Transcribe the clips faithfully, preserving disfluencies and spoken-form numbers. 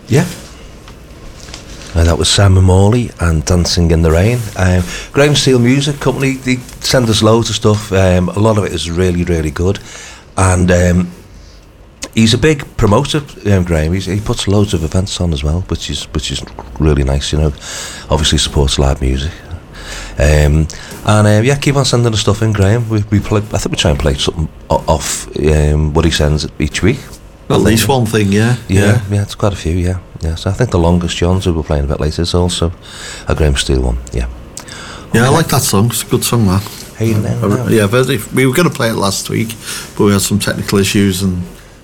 Yeah. Uh, that was Simon Morley and Dancing in the Rain. Um, Graham Steele Music Company, they send us loads of stuff. Um, a lot of it is really, really good. And um, he's a big promoter, um, Graham. He's, he puts loads of events on as well, which is which is really nice, you know. Obviously supports live music. Um, and uh, yeah, keep on sending the stuff in, Graham. We, we play, I think we try and play something o- off um, what he sends each week. At least one thing, yeah. Yeah, yeah. yeah, it's quite a few, yeah. Yeah, so I think the longest John's who we're playing a bit later is also a Graham Steele one, yeah. Yeah, okay. I like that song. It's a good song, that. Hey, now, now. Yeah, very, we were going to play it last week, but we had some technical issues and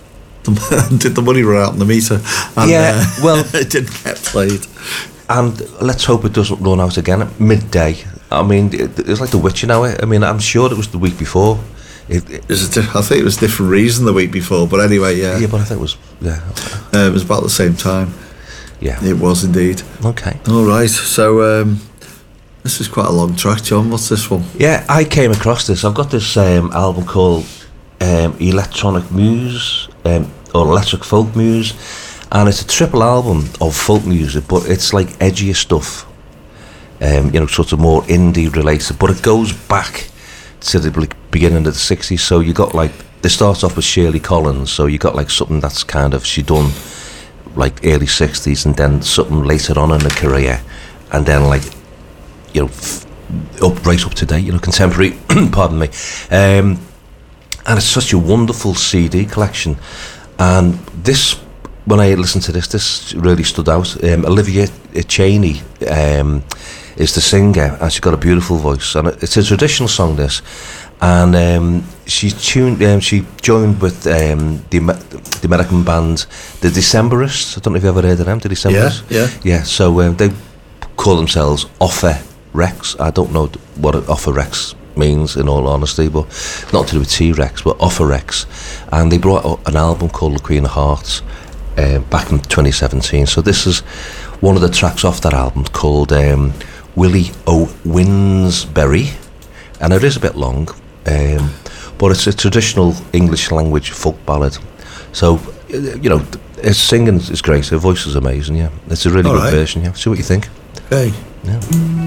the, did the money run out on the meter. And, yeah, uh, well, it didn't get played. And let's hope it doesn't run out again at midday. I mean, it, it's like the witching hour. I mean, I'm sure it was the week before. It, it, Is it, I think it was a different reason the week before, but anyway, yeah. Yeah, but I think it was, yeah. Uh, it was about the same time. Yeah. It was indeed. Okay. All right, so um, this is quite a long track, John. What's this one? Yeah, I came across this. I've got this um, album called um, Electronic Muse, um, or Electric Folk Muse, and it's a triple album of folk music, but it's like edgier stuff, um, you know, sort of more indie related, but it goes back to the beginning of the sixties. So you got like, they start off with Shirley Collins, so you got like something that's kind of, she done like early sixties, and then something later on in her career, and then like, you know, f- up right up to date, you know, contemporary. Pardon me. Um, and it's such a wonderful C D collection. And this, when I listened to this, this really stood out. Um, Olivia Cheney um, is the singer, and she's got a beautiful voice. And it's a traditional song, this. And um, she tuned. Um, she joined with um, the the American band, the Decemberists. I don't know if you ever heard of them. The Decemberists. Yeah, yeah, yeah. So um, they call themselves Offer Rex. I don't know what Offer Rex means, in all honesty, but not to do with T-Rex, but Offer Rex. And they brought out an album called The Queen of Hearts uh, back in twenty seventeen. So this is one of the tracks off that album called um, Willie O. Winsberry, and it is a bit long. Um, but it's a traditional English language folk ballad. So, you know, his singing is great, her voice is amazing, yeah. It's a really All good right. version, yeah. See what you think. Okay. Yeah.